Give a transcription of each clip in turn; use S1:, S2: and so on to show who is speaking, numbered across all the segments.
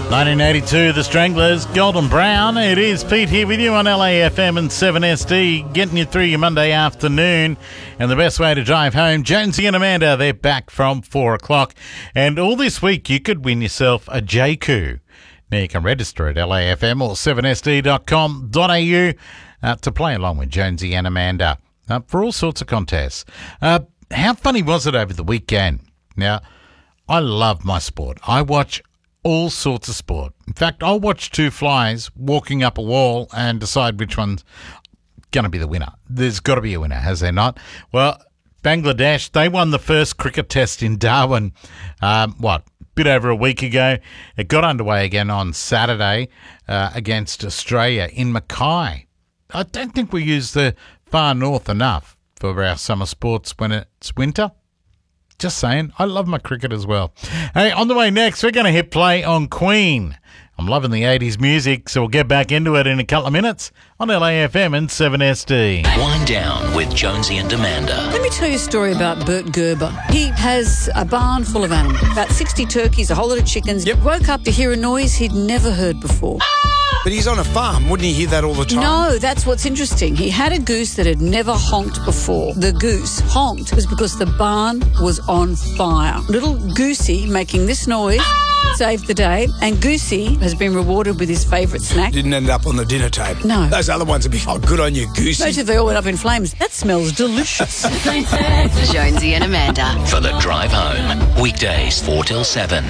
S1: 1982, The Stranglers, Golden Brown. It is Pete here with you on LAFM and 7SD, getting you through your Monday afternoon. And the best way to drive home, Jonesy and Amanda, they're back from 4 o'clock. And all this week, you could win yourself a JQ. Now, you can register at LAFM or 7sd.com.au to play along with Jonesy and Amanda for all sorts of contests. How funny was it over the weekend? Now, I love my sport. I watch all sorts of sport. In fact, I'll watch two flies walking up a wall and decide which one's going to be the winner. There's got to be a winner, has there not? Well, Bangladesh, they won the first cricket test in Darwin, bit over a week ago. It got underway again on Saturday against Australia in Mackay. I don't think we use the far north enough for our summer sports when it's winter. Just saying, I love my cricket as well. Hey, on the way next, we're going to hit play on Queen. I'm loving the 80s music, so we'll get back into it in a couple of minutes on LAFM and 7SD.
S2: Wind down with Jonesy and Amanda.
S3: Let me tell you a story about Bert Gerber. He has a barn full of animals, about 60 turkeys, a whole lot of chickens. Yep. Woke up to hear a noise he'd never heard before.
S4: But he's on a farm. Wouldn't he hear that all the time?
S3: No, that's what's interesting. He had a goose that had never honked before. The goose honked was because the barn was on fire. Little Goosey making this noise saved the day, and Goosey has been rewarded with his favourite snack.
S4: Didn't end up on the dinner table.
S3: No.
S4: Those other ones would be, good on you, Goosey.
S3: Imagine if they all went up in flames. That smells delicious.
S5: Jonesy and Amanda.
S2: For the drive home, weekdays 4 till 7.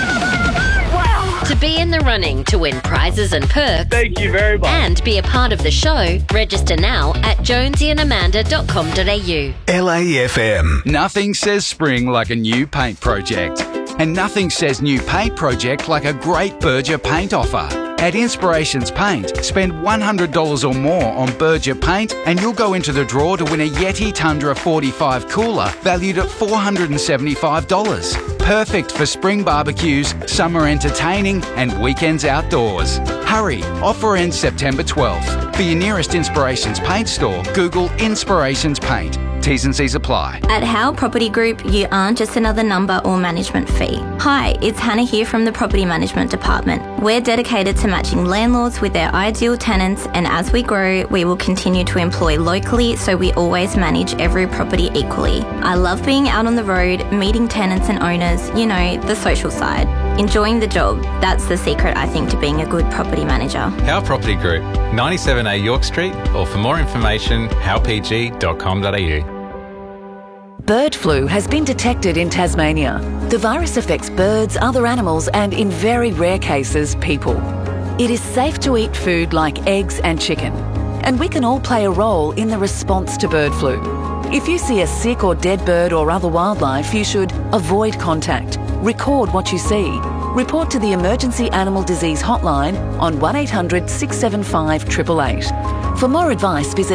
S5: To be in the running to win prizes and perks.
S6: Thank you very much.
S5: And be a part of the show, register now at jonesyandamanda.com.au.
S7: LAFM. Nothing says spring like a new paint project. And nothing says new paint project like a great Berger paint offer. At Inspirations Paint, spend $100 or more on Berger paint and you'll go into the draw to win a Yeti Tundra 45 cooler valued at $475. Perfect for spring barbecues, summer entertaining and weekends outdoors. Hurry, offer ends September 12th. For your nearest Inspirations Paint store, Google Inspirations Paint. T's and C's apply.
S8: At Howe Property Group, you aren't just another number or management fee. Hi, it's Hannah here from the Property Management Department. We're dedicated to matching landlords with their ideal tenants, and as we grow, we will continue to employ locally so we always manage every property equally. I love being out on the road, meeting tenants and owners, the social side. Enjoying the job, that's the secret, I think, to being a good property manager.
S9: Howe Property Group, 97A York Street, or for more information, howpg.com.au.
S10: Bird flu has been detected in Tasmania. The virus affects birds, other animals, and in very rare cases, people. It is safe to eat food like eggs and chicken, and we can all play a role in the response to bird flu. If you see a sick or dead bird or other wildlife, you should avoid contact, record what you see, report to the Emergency Animal Disease Hotline on 1800 675 888. For more advice, visit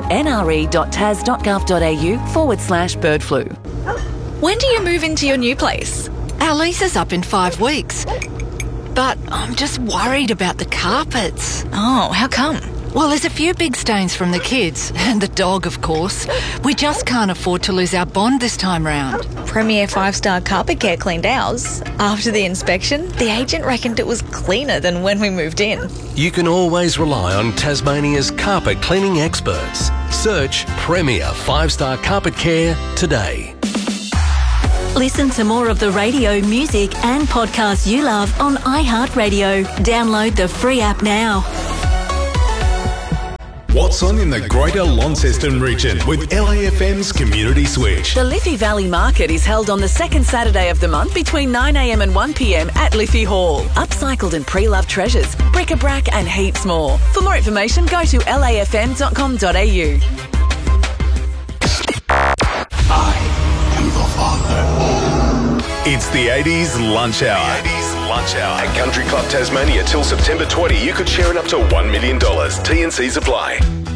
S10: nre.tas.gov.au/bird flu.
S11: When do you move into your new place?
S12: Our lease is up in 5 weeks. But I'm just worried about the carpets.
S11: Oh, how come?
S12: Well, there's a few big stains from the kids, and the dog, of course. We just can't afford to lose our bond this time round.
S11: Premier 5-star Carpet Care cleaned ours. After the inspection, the agent reckoned it was cleaner than when we moved in.
S13: You can always rely on Tasmania's carpet cleaning experts. Search Premier 5-star Carpet Care today.
S14: Listen to more of the radio, music and podcasts you love on iHeartRadio. Download the free app now.
S15: What's on in the Greater Launceston region with LAFM's Community Switch?
S10: The Liffey Valley Market is held on the second Saturday of the month between 9am and 1pm at Liffey Hall. Upcycled and pre-loved treasures, bric-a-brac and heaps more. For more information, go to lafm.com.au.
S15: I am the father. It's the 80s Lunch Hour. At Country Club Tasmania till September 20, you could share in up to $1 million. T&Cs apply.